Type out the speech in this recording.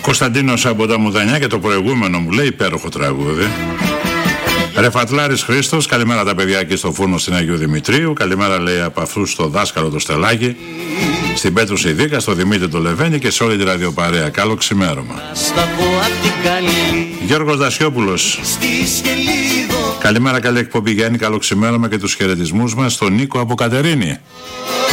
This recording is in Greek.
Κωνσταντίνος από τα Μουδανιά και το προηγούμενο μου λέει υπέροχο τραγούδι. Ρεφατλάρης Χρήστος, καλημέρα τα παιδιά εκεί στο φούρνο στην Αγίου Δημητρίου. Καλημέρα λέει από αυτούς στο δάσκαλο το Στελάκη, στην Πέτρου Σιδίκα, στο Δημήτρη το Λεβένη και σε όλη τη ραδιοπαρέα. Καλό ξημέρωμα. Γιώργος Δασιόπουλος, καλημέρα, καλή εκπομπή Γιάννη, καλό ξημέρωμα και τους χαιρετισμούς μας στον Νίκο από Κατερίνη.